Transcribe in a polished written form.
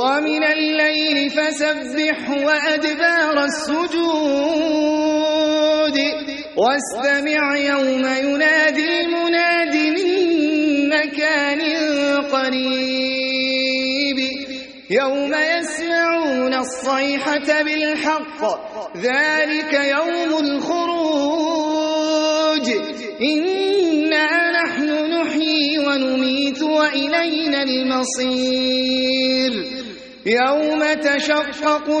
ومن الليل فسبحه وأدبار السجود واستمع يوم ينادي مناد من مكان قريب يوم يسمعون الصيحة بالحق ذلك يوم الخروج إنا نحن نحيي ونميت وإلينا المصير يوم تشقق